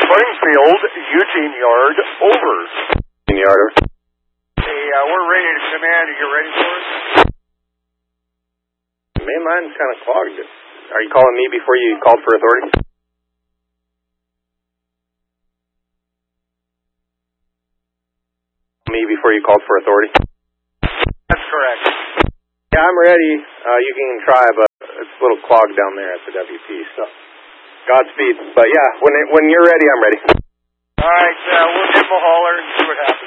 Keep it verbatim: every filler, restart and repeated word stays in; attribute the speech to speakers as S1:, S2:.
S1: Springfield, Eugene Yard, over.
S2: Eugene Yard, over.
S1: Hey, uh, we're ready to command. Are you ready for us?
S2: The main line's kind of clogged. Are you calling me before you called for authority? Me before you called for authority?
S1: That's correct.
S2: Yeah, I'm ready. Uh, you can try, but it's a little clogged down there at the W P, so Godspeed. But yeah, when it, when you're ready, I'm ready.
S1: All right, uh, we'll give him a holler and see what happens.